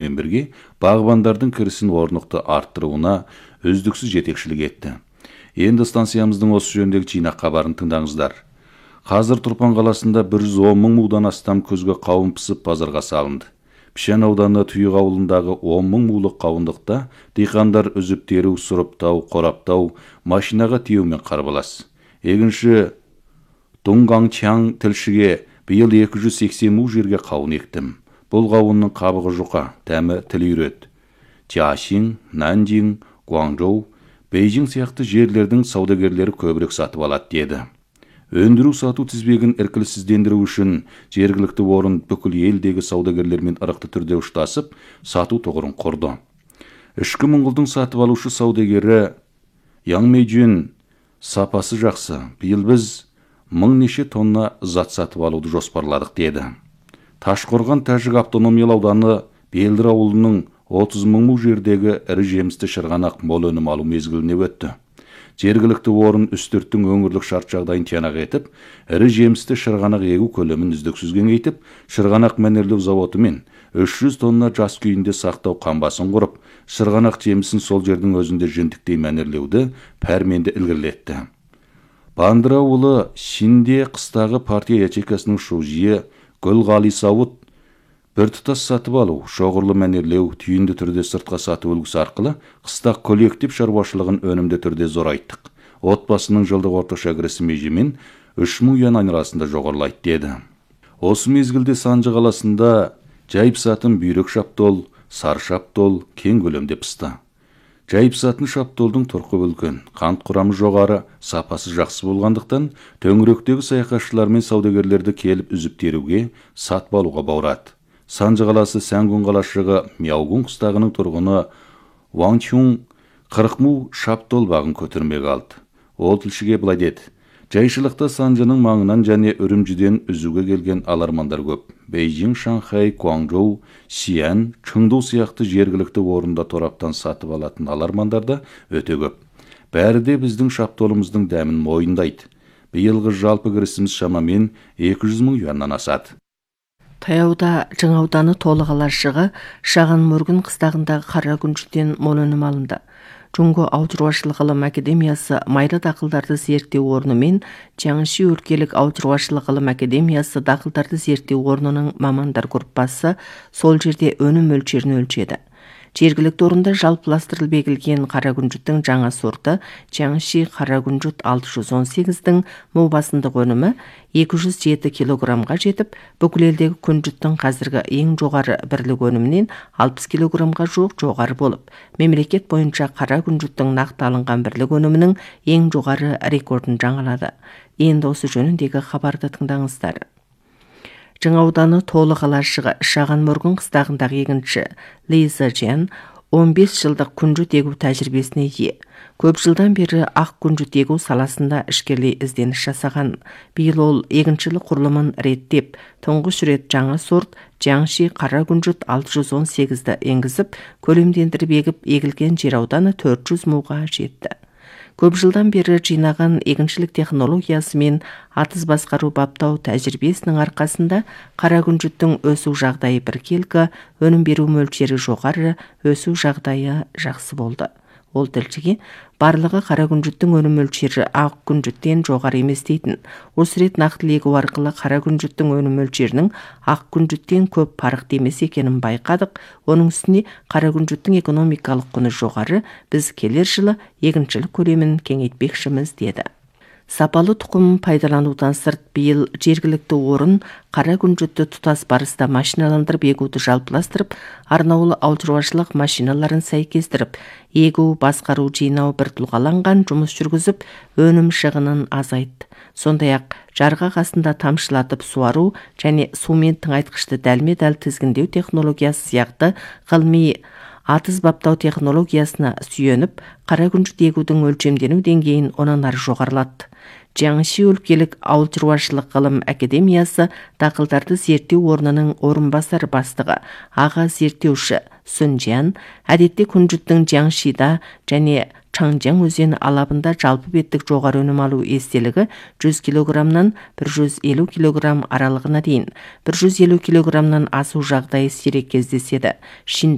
менен бирге багбандардын кирисин орнукта арттырууна үздүксүз жетекчилик этти. Энди станциямыздын осы жөнүндөгү жыйнак кабарын тыңдаңыздар. Қазір Турпан қаласында 110 мың мудан астам көзгө кабын пысып базарга салынды. Пишен ауданы Түйүк ауылындағы 10 мың мулық кабындыкта дыйкандар өзүп терүү, суруптау, кораптау, машинага тиеумен карбалас. Эгинчи Дуңгаң Чаң тилшиге быйыл 280 муң жерге кабын эктим. Бул кабынның кабыгы жука, тәми тили үйрөт. Жашин, Нанжин, Гуаңжоу, Бейжің сияқты жерлердің саудагерлері көбірек сатып алат деді. Өндіру сату тизбегин эркинсиздендирүү үчүн жергиликтүү орун бүкүл элдеги саудагерлермен ырыкты түрдө ушташып, сатуу тогурун курду. Ишки Моңголдун сатып алуучу саудагери Яң Мэйжүн сапасы жакшы. Быйыл биз 1000 неше тонна зат сатып алууду жоспарладык деді. Ташкорган Тажик автономиялык ауданы Белдир ауылынын 30 мың жердегі ірі жемісті шырғанақ мол өнім алу мезгіліне өтті. Жергілікті орын үстірттің өңірлік шарт жағдайын тиянақ етіп, ірі жемісті шырғанақ егу көлемін үздіксіз кеңейтіп, шырғанақ мәнерлеу заводы мен 300 тонна жас күйінде сақтау қамбасын құрып, шырғанақ жемісін сол жердің өзінде жентіктей мәнерлеуді пәрменді ілгерілетті. Бандыр ауылы Шинде қыстағы партия ячейкасының шужиы Гүл Гали Сауыт бір тұтас сатып алу, шоғырлы мәнерлеу, түйінді түрде сыртқа сату үлгісі арқылы қыстақ коллектив шаруашылығын өнімді түрде зорайттық. Отбасының жылдық орташа кірісі межемен 3000 юан айналасында жоғарылайды деді. Осы мезгілде Санжы қаласында жайып сатын бүйрек шаптол, сары шаптол кең көлемде пысты. Жайып сатын шаптолдың тұрқы үлкен, қант құрамы жоғары, сапасы жақсы болғандықтан төңіректегі саяхатшылар мен саудагерлерді келіп үзіп теруге, сатып алуға баурады. Санжы қаласы Сәңгүн қалашығы Мяугун қыстағының тұрғыны Ваң Чун 40 му шаптол бағын көтермек алды. Ол тілшіге былай деді: жайшылықта Санжының маңынан және Үрімжіден үзуге келген алармандар көп. Бейжің, Шанхай, Гуаңжоу, Сиан, Чыңду сияқты жергілікті орында тораптан сатып алатын алармандар да өте көп. Бәрі де біздің шаптолымыздың дәмін мойындайды. Биылғы жалпы кірісіміз шамамен 200 мың юаннан асады. Таяуда Жаң ауданы Толы қалашығы Шаған Мөргін қыстағындағы қара күнжіден мол өнім алынды. Жунго Ауыл шаруашылық ғылым академиясы майлы дақылдарды зерттеу орны мен Жаңши өлкелік Ауыл шаруашылық ғылым академиясы дақылдарды зерттеу орнының мамандар группасы сол жерде өнім мөлшерін өлшеді. Жергілікті орында жалпыластырылып егілген қара күнжіттің жаңа сорты Жаңши қара күнжіт 618-дің мол басымдық өнімі 207 килограммға жетіп, бүкіл елдегі күнжіттің қазіргі ең жоғары бірлік өнімінен 60 килограммға жуық жоғары болып, мемлекет бойынша қара күнжіттің нақты алынған бірлік өнімінің ең жоғары рекордын жаңалады. Енді осы жөніндегі хабарды тыңдаңыздар. Жаң ауданы Толы қалашығы Шаған Мөргін қыстағындағы егінші Лиза Джен 15 жылдық күнжіт егу тәжірибесіне ие. Көп жылдан бері ақ күнжіт егу саласында ішкерлей ізденіс жасаған. Биыл ол егіншілік құрылымын реттеп, тұңғыш рет жаңа сорт Жаңши қара күнжіт 618-ді енгізіп, көлемдендіріп егіп, егілген жер ауданы 400 муға жетті. Көп жылдан бері жинаған егіншілік технологиясы мен атыз басқару баптау тәжірибесінің арқасында қара күнжіттің өсу жағдайы біркелкі, өнім беру мөлшері жоғары, өсу жағдайы жақсы болды. Ол тілшіге барлығы қара күнжіттің өнім мөлшері ақ күнжіттен жоғары емес дейтін. Осы рет нақты егу арқылы қара күнжіттің өнім мөлшерінің ақ күнжіттен көп парық емес екенін байқадық. Оның үстіне қара күнжіттің экономикалық құны жоғары, біз келер жылы егіншілік көлемін кеңейтпекшіміз деді. Сапалы тұқым пайдаланудан сырт биыл жергілікті орын қара күнжітті тұтас барыста машиналандырып егуді жалпыластырып, арнаулы ауыл шаруашылық машиналарын сәйкестіріп, егу, басқару, жинау бір тұлғаланған жұмыс жүргізіп, өнім шығынын азайтты. Сондай-ақ жарға қасында тамшылатып суару және сумен тыңайтқышты дәлме-дәл тізгіндеу технологиясы сияқты ғылыми атыз баптау технологиясына сүйеніп, қара күнжіт егудің өлшемдену деңгейін онан ары жоғарылатты. Жаңши өлкелік Ауыл шаруашылық ғылым академиясы дақылдарды зерттеу орнының орынбасар бастығы, аға зерттеуші Сүнжан, әдетте күнжіттің Жаңшида және Чаңжаң өзені алабында жалпы беттік жоғары өнім алу естелігі 100 килограммнан 150 килограмм аралығына дейін, 150 килограммнан асу жағдайы сирек кездеседі.